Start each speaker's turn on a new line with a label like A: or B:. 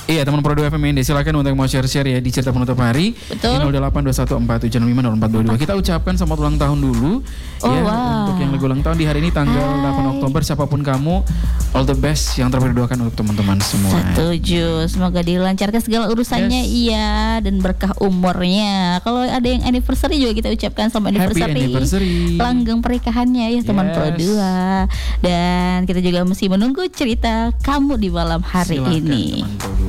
A: Iya, teman Pro 2 FM ini silakan untuk mau share-share ya di cerita penutup hari.
B: Betul.
A: 082147650422. Kita ucapkan selamat ulang tahun dulu untuk yang lagi ulang tahun di hari ini tanggal 8 Oktober. Siapapun kamu, all the best yang terbaik doakan untuk teman-teman semua.
B: Setuju. Semoga dilancarkan segala urusannya dan berkah umurnya. Kalau ada yang anniversary juga kita ucapkan selamat anniversary. Langgeng pernikahannya ya teman Pro 2. Dan kita juga masih menunggu cerita kamu di malam hari ini. Teman-teman.